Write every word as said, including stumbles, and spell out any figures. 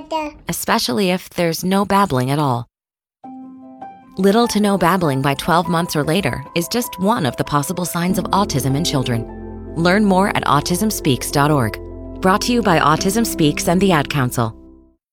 especially if there's no babbling at all. Little to no babbling by twelve months or later is just one of the possible signs of autism in children. Learn more at autism speaks dot org. Brought to you by Autism Speaks and the Ad Council.